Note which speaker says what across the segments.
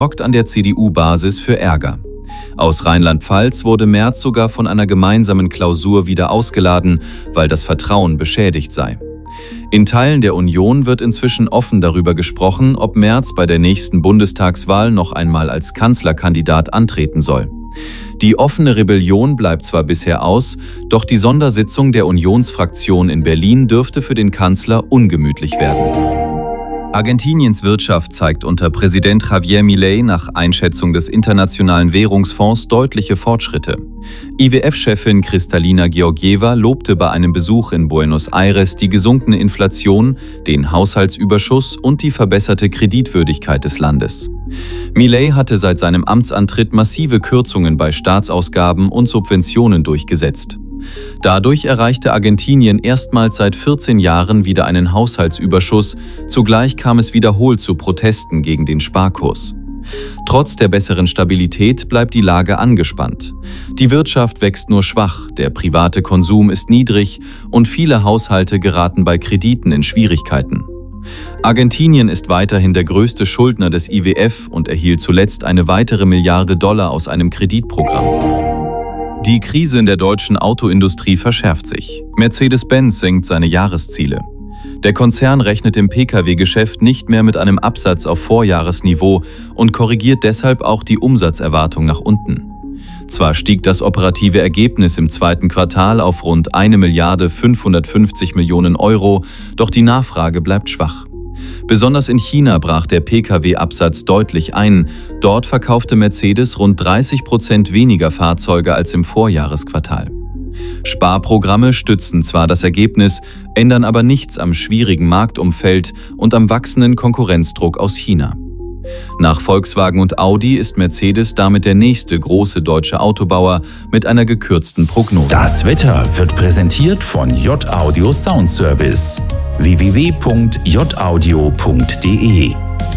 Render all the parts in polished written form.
Speaker 1: sorgt an der CDU-Basis für Ärger. Aus Rheinland-Pfalz wurde Merz sogar von einer gemeinsamen Klausur wieder ausgeladen, weil das Vertrauen beschädigt sei. In Teilen der Union wird inzwischen offen darüber gesprochen, ob Merz bei der nächsten Bundestagswahl noch einmal als Kanzlerkandidat antreten soll. Die offene Rebellion bleibt zwar bisher aus, doch die Sondersitzung der Unionsfraktion in Berlin dürfte für den Kanzler ungemütlich werden. Argentiniens Wirtschaft zeigt unter Präsident Javier Milei nach Einschätzung des Internationalen Währungsfonds deutliche Fortschritte. IWF-Chefin Kristalina Georgieva lobte bei einem Besuch in Buenos Aires die gesunkene Inflation, den Haushaltsüberschuss und die verbesserte Kreditwürdigkeit des Landes. Milei hatte seit seinem Amtsantritt massive Kürzungen bei Staatsausgaben und Subventionen durchgesetzt. Dadurch erreichte Argentinien erstmals seit 14 Jahren wieder einen Haushaltsüberschuss, zugleich kam es wiederholt zu Protesten gegen den Sparkurs. Trotz der besseren Stabilität bleibt die Lage angespannt. Die Wirtschaft wächst nur schwach, der private Konsum ist niedrig und viele Haushalte geraten bei Krediten in Schwierigkeiten. Argentinien ist weiterhin der größte Schuldner des IWF und erhielt zuletzt eine weitere $1 Milliarde aus einem Kreditprogramm. Die Krise in der deutschen Autoindustrie verschärft sich. Mercedes-Benz senkt seine Jahresziele. Der Konzern rechnet im Pkw-Geschäft nicht mehr mit einem Absatz auf Vorjahresniveau und korrigiert deshalb auch die Umsatzerwartung nach unten. Zwar stieg das operative Ergebnis im zweiten Quartal auf rund 1.550 Millionen Euro, doch die Nachfrage bleibt schwach. Besonders in China brach der Pkw-Absatz deutlich ein. Dort verkaufte Mercedes rund 30% weniger Fahrzeuge als im Vorjahresquartal. Sparprogramme stützen zwar das Ergebnis, ändern aber nichts am schwierigen Marktumfeld und am wachsenden Konkurrenzdruck aus China. Nach Volkswagen und Audi ist Mercedes damit der nächste große deutsche Autobauer mit einer gekürzten Prognose.
Speaker 2: Das Wetter wird präsentiert von J-Audio Soundservice. www.jaudio.de.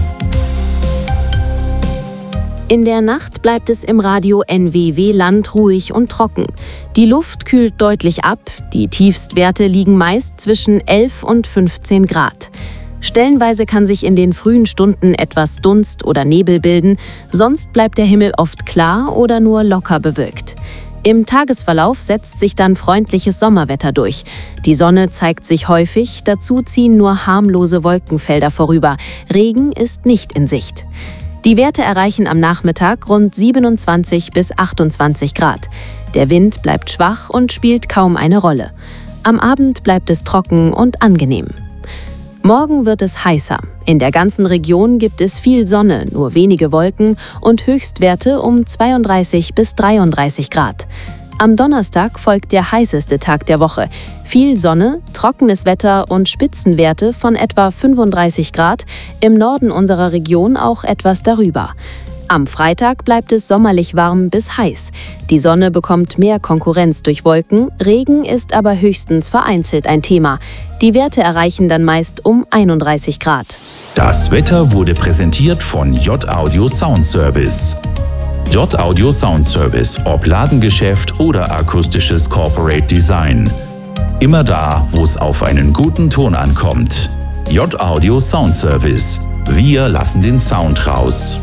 Speaker 3: In der Nacht bleibt es im Radio NWW Land ruhig und trocken. Die Luft kühlt deutlich ab, die Tiefstwerte liegen meist zwischen 11 und 15 Grad. Stellenweise kann sich in den frühen Stunden etwas Dunst oder Nebel bilden, sonst bleibt der Himmel oft klar oder nur locker bewölkt. Im Tagesverlauf setzt sich dann freundliches Sommerwetter durch. Die Sonne zeigt sich häufig, dazu ziehen nur harmlose Wolkenfelder vorüber. Regen ist nicht in Sicht. Die Werte erreichen am Nachmittag rund 27 bis 28 Grad. Der Wind bleibt schwach und spielt kaum eine Rolle. Am Abend bleibt es trocken und angenehm. Morgen wird es heißer. In der ganzen Region gibt es viel Sonne, nur wenige Wolken und Höchstwerte um 32 bis 33 Grad. Am Donnerstag folgt der heißeste Tag der Woche. Viel Sonne, trockenes Wetter und Spitzenwerte von etwa 35 Grad, im Norden unserer Region auch etwas darüber. Am Freitag bleibt es sommerlich warm bis heiß. Die Sonne bekommt mehr Konkurrenz durch Wolken, Regen ist aber höchstens vereinzelt ein Thema. Die Werte erreichen dann meist um 31 Grad.
Speaker 2: Das Wetter wurde präsentiert von J-Audio Soundservice. J-Audio Soundservice, ob Ladengeschäft oder akustisches Corporate Design. Immer da, wo es auf einen guten Ton ankommt. J-Audio Soundservice. Wir lassen den Sound raus.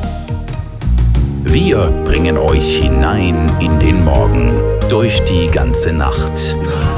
Speaker 2: Wir bringen euch hinein in den Morgen, durch die ganze Nacht.